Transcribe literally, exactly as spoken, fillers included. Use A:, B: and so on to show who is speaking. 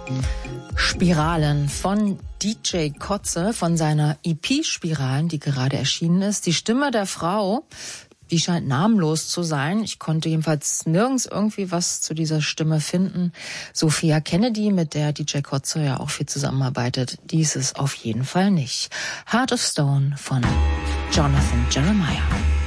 A: Spiralen von D J Kotze, von seiner E P Spiralen, die gerade erschienen ist. Die Stimme der Frau, die scheint namenlos zu sein. Ich konnte jedenfalls nirgends irgendwie was zu dieser Stimme finden. Sophia Kennedy, mit der D J Kotze ja auch viel zusammenarbeitet, die ist es auf jeden Fall nicht. Heart of Stone von Jonathan Jeremiah.